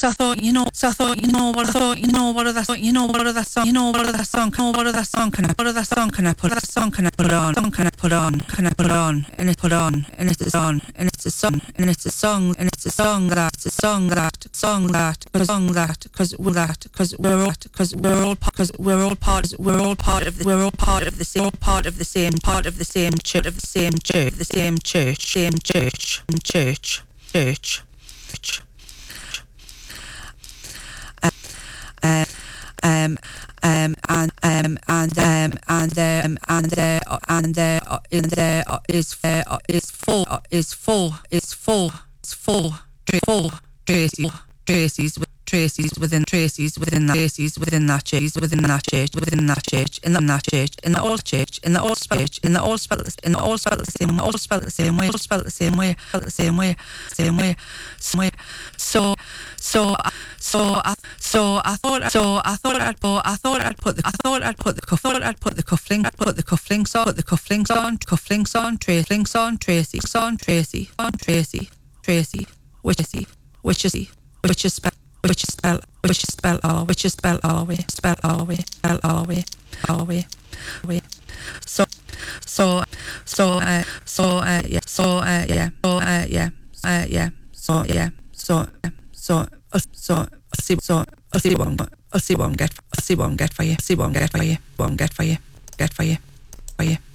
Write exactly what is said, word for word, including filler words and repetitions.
so I thought, you know, so I thought, you know what I thought, you know what other, you know what other song, you know what other song, can what other song can I, what other song can I put, that song can I put on, song can I put on, can I put on, and it put on, and it's a song, and it's a song, and it's a song, and it's a song that, it's a song that, song that, a song that, because we're that, because we're all, because we're all, because we're all part, we're all part of the, we're all part of the same, part of the same, part of the same church, of the same church, the same church, same church, church, church, church. Um, um, um, and um, and um, and um, and uh, and uh, in the uh, is uh, is full uh, is full is full is full full Tracy's Tracy's Tracy's within Tracy's within that Tracy's within that church within that church within that church in that church in the old church in the old church in the old spell in the old spell the same all spell the same way all spell the same way the same way same way same way so so so I so I thought so I thought I'd put I thought I'd put the I thought I'd put the cuff thought I'd put the cufflinks I'd put the cufflinks on put the cufflinks on cufflinks on Tracy links on Tracy on Tracy on Tracy Tracy which is which is which is which is spell which is spell all which is spell all way spell all way spell all way all way way so so so uh so uh yeah so uh yeah so uh yeah uh yeah so yeah so so so see so I'll see one I'll see one get I'll see one get for you see one get for you one get for you get for you for you